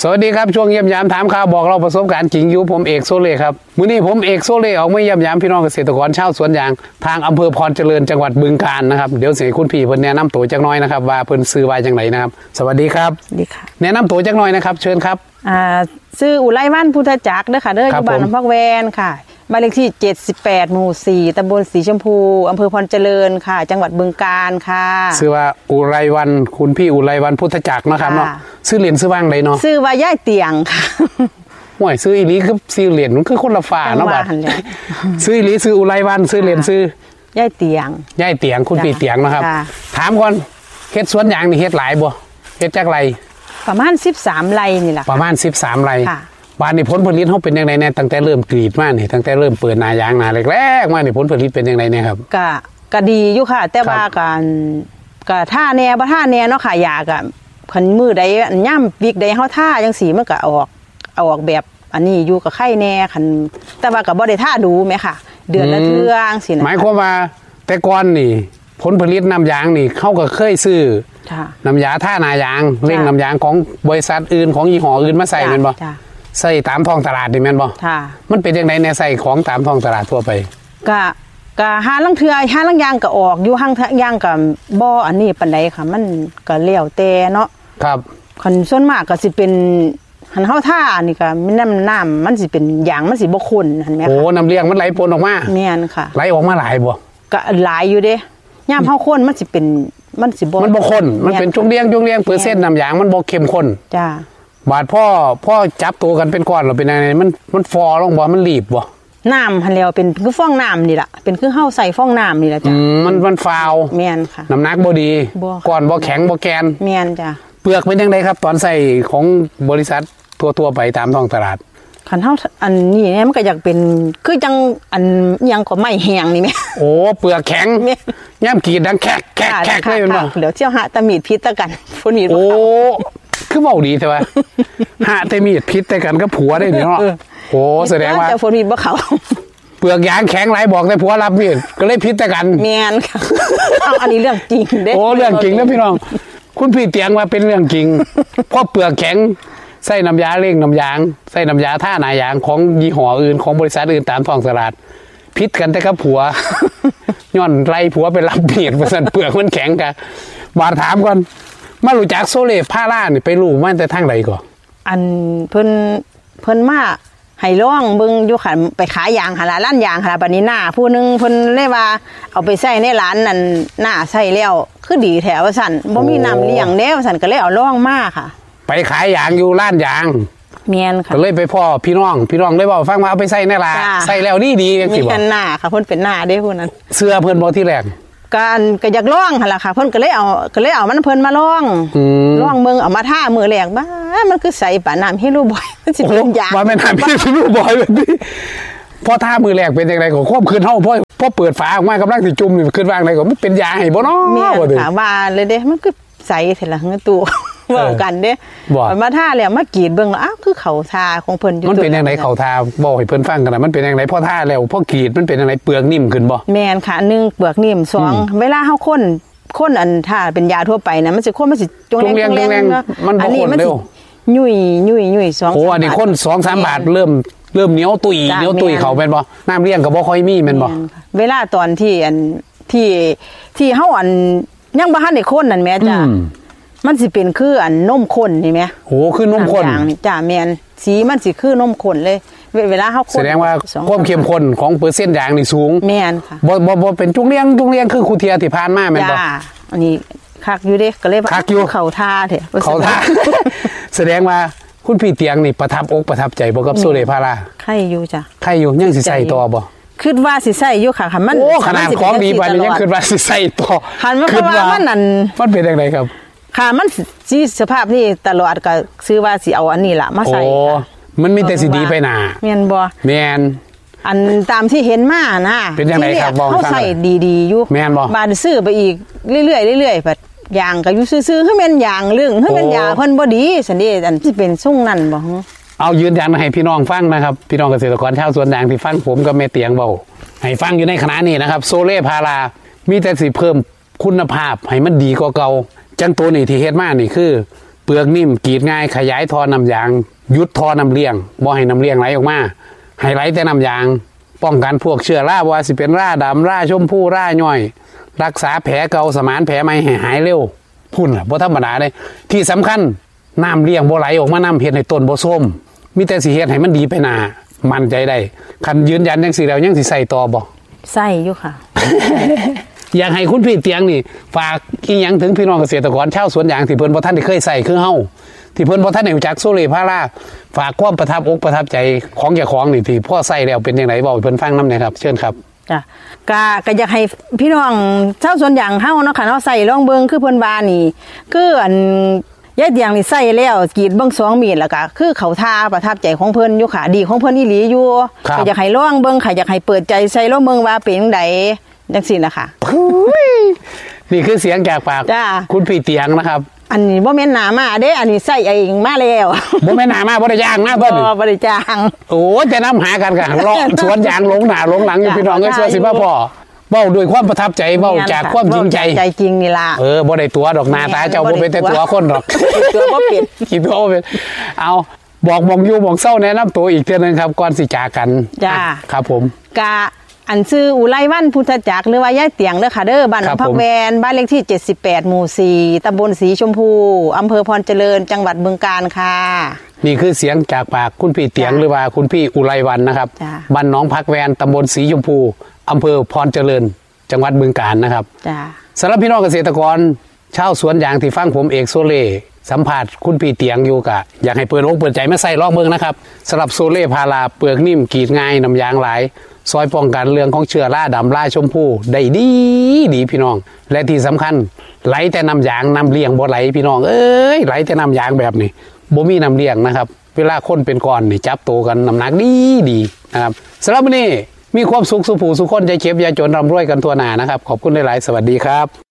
สวัสดีครับช่วงเยี่ยมยามถามข่าวบอกเราประสบการณ์จริงอยู่ผมเอกโซเล่ครับมื้อนี้ผมเอกโซเล่ออกมาเยี่ยมยามพี่น้องเกษตรกรชาวสวนยางทางอำเภอพรเจริญจังหวัดบึงกาฬนะครับเดี๋ยวสิคุณพี่เพิ่นแนะนำตัวจักหน่อยนะครับว่าเพิ่นซื้อว่าจังไดนะครับสวัสดีครับสวัสดีค่ะแนะนำตัวจักหน่อยนะครับเชิญครับชื่ออุไรวันพุทธจักรเด้อค่ะเด้ออยู่บ้านหนองพักแวนค่ะบ้านเลขที่78หมู่4ตำบลสีชมพูอำเภอพรเจริญค่ะจังหวัดบึงกาฬค่ะชื่อว่าอุไรวันคุณพี่อุไรวันพุทธจักรนะครับเนาะชื่อเรียนชื่อว่างใดเนาะชื่อว่าย่ายเตียงค่ะห่วยชื่ออีหลีคือชื่อเรียนมันคือคนละฝ่าเนาะบัดชื่ออีหลีชื่ออุไรวันชื่อเรียนชื่อย่ายเตียงย่ายเตียงคุณพี่เตียงนะครับถามก่อนเฮ็ดสวนยางนี่เฮ็ดหลายบ่เฮ็ดจักไรประมาณ13ไร่นี่แหละประมาณ13ไร่บ้านนี่ผลผลิตเขาเป็นยังไงเนี่ยตั้งแต่เริ่มกรีดมาเนี่ยตั้งแต่เริ่มเปิดนายางนาแรกๆมาเนี่ยผลผลิตเป็นยังไงเนี่ยครับก็ดีอยู่ค่ะแต่ว่าก็ท่าแน่บ่ท่าแน่เนาะค่ะยากะคันมือใดย่ำวิกใดเฮาท่าจังสีมันก็ออกแบบอันนี้อยู่กับไข่แน่คันแต่ว่าก็บ่ได้ท่าดูแม่ค่ะเดือนละเทื่อจังซี่นะหมายความว่าแต่ก่อนนี่ผลผลิตน้ำยางนี่เขาก็เคยซื้อน้ำยาท่านายางเร่งน้ำยางของบริษัทอื่นของยี่ห้ออื่นมาใส่แม่นบ่ใส่ตามท้องตลาดนี่แม่นบ่มันเป็นยังไงในใส่ของตามท้องตลาดทั่วไปก็หาลังเทือหาลังยางก็ออกอยู่ห้างยางกับบ่อันนี้ปานใดค่ะมันก็แล้วแต่เนาะครับคันส่วนมากก็สิเป็นหันเฮาท่านี่ก็มีน้ำมันสิเป็นยางมันสิบ่ข้นหั่นแม่ค่ะโอ้น้ำเลี้ยงมันไหลปนออกมาแม่นค่ะไหลออกมาหลายบ่ก็หลายอยู่เด้ยามเฮาข้นมันสิเป็นมันสิบ่มันบ่ข้นมันเป็นจุงเลี้ยงเปอร์เซ็นต์น้ำยางมันบ่เข้มข้นจ้าบาดพ่อจับตัวกันเป็นก้อนหรือเป็นยังไงมันฟอลงบ่มันรีบบ่น้ำหันแล้วเป็นคือฟองน้ำนี่แหละเป็นคือเฮาใส่ฟองน้ำนี่แหละจ้ะมันฟาวแม่นค่ะน้ำหนักบ่ดีก้อนบ่แข็งบ่แกนแม่นจ้ะเปลือกเป็นยังไงครับตอนใส่ของบริษัททั่วไปตามท้องตลาดคันเฮาอันนี้เนี่ยมันก็อยากเป็นคือจังอันยังก็ไม่แห้งนี่แม่โอ้เปลือกแข็งย่ำกรีดดังแคกเลยมันบ่เดี๋ยวเที่ยวหาตะมีดพิษตะกันฝนมีดโอ้คือเบาดีใช่ป่ะหาแต่มีดพิษแต่กันก็ผัวได้เนาะโอ้แสดงว่าแต่ฝนมีดบ่เขาเปลือกยางแข็งหลายบอกแต่ผัวรับมีดก็เลยพิษแต่กันแม่นค่ะเอาอันนี้เรื่องจริงเด้โอ้เรื่องจริงนะพี่น้องคุณพี่เตียงว่าเป็นเรื่องจริงเพราะเปลือกแข็งใส่น้ำยาเร่งน้ำยางใส่น้ำยาท่านายางของยี่ห้ออื่นของบริษัทอื่นตามท้องตลาดพิษกันแต่กับผัวย้อนไล่ผัวไปรับมีดเพราะฉะนั้นเปลือกมันแข็งกันบาดถามก่อนมารู้จักโซเล่ผ้าล่านี่ไปรู้มาแต่ทางใดก่อนอันเพิ่นมาให้ร้องเบิ่งอยู่ค่ะไปขายยางหาร้านยางหาบัดนี้หน้าผู้นึงเพิ่นเลยว่าเอาไปใส่ในร้านนั่นหน้าใส่แล้วคือดีแถวว่าซั่นบ่มีน้ำเลี้ยงแน่ว่าซั่นก็เลยเอาร้องมาค่ะไปขายยางอยู่ร้านยางแม่นค่ะก็เลยไปพ่อพี่น้องเลยบอกฟังว่าเอาไปใส่ในร้านใส่แล้วดีจังซี่บ่มีหน้าค่ะเพิ่นเป็นหน้าเด้ผู้นั้นเสื้อเพิ่นบ่ที่แรกก็อยากร้องหั่นล่ะค่ะเพิ่นก็เลยเอามันเพิ่นมาร้องเบิ่งเอามาท่ามือแรกบ้ามันคือใส่ปะน้ำฮิโรบอยมันสิเป็นยางว่าแม่น้ำฮิโรบอยแบบนี้พอท่ามือแรกเป็นจังได๋ก็ควบคืนเฮาพอเปิดฝาออกมากำลังสิจุ่มนี่ขึ้นวางได้ก็มันเป็นยางให้บ่เนาะว่าถามว่าเลยเด้มันคือใส่เสร็จแล้วงั้นตัวเว้ากันเด้มาท่าแล้วมากรีดเบิ่งแล้วอ้าวคือเขาทาของเพิ่นอยู่มันเป็นจังได๋เขาทาบอกให้เพิ่นฟังกันน่ะมันเป็นจังได๋พอท่าแล้วพอกรีดมันเป็นจังได๋เปลือกนิ่มขึ้นบ่แม่นค่ะ1เปลือกนิ่ม2เวลาเฮาคนอันถ้าเป็นยาทั่วไปนะมันสิคนมันสิจงแรงมันบ่คนเร็วยุ่ย2-3 โอ้อันนี้คน 2-3 บาทเริ่มเหนียวตุยเขาแม่นบ่น้ำเลี้ยงก็บ่ค่อยมีแม่นบ่เวลาตอนที่อันที่เฮาอันยังบ่ทันได้คนนั่นแม่จ้ะมันสิเป็นคืออันนมข้นนี่แม่โอ้คือนมข้นจ้ะแม่นสีมันสิคือนมข้นเลยเวลาเฮาคนแสดงว่าความเข้มข้นของเปอร์เซ็นต์ยางนี่สูงแม่นค่ะบ่เป็นจุงเลี้ยงคือคูเทียที่ผ่านมาแม่นบ่จ้ะอันนี้คักอยู่เด้ก็เลยว่าเขาท่าแท้เขาท่าแสดงว่าคุณพี่เตียงนี่ประทับอกประทับใจบ่กับโซเล่พาราใครอยู่จ้ะใครอยู่ยังสิใส่ต่อบ่คิดว่าสิใส่อยู่ค่ะคันมันโอ้ขนาดของดีปานนี้ยังคิดว่าสิใส่ต่อคันมันว่ามันนั่นมันเป็นจังได๋ครับค่ะมันสิสภาพนี่ตลอดก็ซื้อว่าสิเอาอันนี้ล่ะมาใส่มันมีแต่สิดีไปหน้าแม่นบ่แม่นอันตามที่เห็นมานะเป็นจังได๋ครับบอกเฮาใส่ดีๆอยู่แม่นบ่บาดซื้อไปอีกเรื่อยๆบัดยางก็อยู่ซื่อๆคือแม่นยางเรื่องคือแม่นยาเพิ่นบ่ดีซั่นเด้อันสิเป็นทรงนั้นบ่เอายืนยันให้พี่น้องฟังนะครับพี่น้องเกษตรกรชาวสวนยางที่ฟังผมกับแม่เตียงเว้าให้ฟังอยู่ในขณะนี้นะครับโซเล่พารามีแต่สิเพิ่มคุณภาพให้มันดีกว่าเก่าจังตัวนี่ที่เฮ็ดมานี่คือเปลือกนิ่มกรีดง่ายขยายท่อน้ำยางยุดท่อน้ำเลี้ยงบ่ให้น้ำเลี้ยงไหลออกมาให้ไหลแต่น้ำยางป้องกันพวกเชื้อราว่าสิเป็นราดำราชมพูราย่อยรักษาแผลเก่าสมานแผลใหม่ให้หายเร็วพุ่นล่ะบ่ธรรมดาเลยที่สำคัญน้ำเลี้ยงบ่ไหลออกมาน้ำเฮ็ดให้ต้นบ่ส้มมีแต่สิเฮ็ดให้มันดีไปหน้ามั่นใจได้คันยืนยันจังซี่แล้วยังสิใส่ต่อบ่ใส่อยู่ค่ะอยากให้คุณพี่เตียงนี่ฝากอีหยังถึงพี่น้องเกษตรกรชาวสวนยางที่เพิ่นบ่ทันได้เคยใส่คือเฮาที่เพิ่นบ่ทันได้รู้จักโซเลพาราฝากความประทับอกประทับใจของเจ้าของนี่ที่พ่อใส่แล้วเป็นจังได๋เว้าให้เพิ่นฟังนำหน่อยครับเชิญครับจ้ะก็อยากให้พี่น้องชาวสวนยางเฮาเนาะค่ะเนาะใส่ลองเบิ่งคือเพิ่นว่านี่คืออันยายเตียงนี่ใส่แล้วกรีดเบิ่ง2มีดแล้วก็คือเขาท่าประทับใจของเพิ่นอยู่ค่ะดีของเพิ่นอีหลีอยู่ก็อยากให้ลองเบิ่งค่ะอยากให้เปิดใจใส่ลองเบิ่งว่าเป็นจังไดจังซี่ล่ะค่ะนี่คือเสียงจากปากจ้าคุณพี่เตียงนะครับอันนี้บ่แม่นหนามาเด้อันนี้ใส่เองมาแล้วบ่แม่นหามาบ่ได้ย่างมาเพิ่นบ่ได้จ้างโอ้จะนำหากันกันเลาะสวนยางหลงหน้าหลงหลังอยู่จ้ะพี่น้องเอ้ยจ้ะสวัสดีพ่อเว้าด้วยความประทับใจเว้าจากความจริงใจใจจริงนี่ล่ะบ่ได้ตัวดอกหน้าตาเจ้าบ่เป็นแต่ตัวคนดอกตัวบ่เป็นคิดว่าเป็นเอาบอกมองอยู่มองเศร้าแนะนำตัวอีกเทื่อนึงครับก่อนสิจากกันจ้าครับผมกะอันชื่ออุไรวันพุทธจักรหรือว่ายายเตียงเด้อค่ะเด้อบ้านหนองพักแวนบ้านเลขที่78หมู่4ตำบลสีชมพูอำเภอพรเจริญจังหวัดบึงกาฬค่ะนี่คือเสียงจากปากคุณพี่เตียงจ้ะหรือว่าคุณพี่อุไรวันนะครับจ้ะบ้านหนองพักแวนตำบลสีชมพูอำเภอพรเจริญ จังหวัดบึงกาฬนะครับจ้าสำหรับพี่น้องเกษตรกรชาวสวนยางที่ฟังผมเอกโซเล่สัมผัสคุณพี่เตียงอยู่กะอยากให้เปิดอกเปิดใจมาใส่ลองเบิ่งนะครับสำหรับโซเล่พาราเปลือกนิ่มกรีดง่ายน้ำยางหลายซอยป้องกันเรื่องของเชื้อราดำราชมพูได้ดีพี่น้อง และที่สำคัญไหลแต่น้ำยางน้ำเลี้ยงบ่ไหลพี่น้องเอ้ยไหลแต่น้ำยางแบบนี้บ่มีน้ำเลี้ยงนะครับเวลาคนเป็นก้อนนี่จับโตกันน้ำหนักดีนะครับสำหรับวันนี้มีความสุขสุขผู้สุขคนใจเก็บยาจนร่ำรวยกันทั่วหน้านะครับขอบคุณหลายๆสวัสดีครับ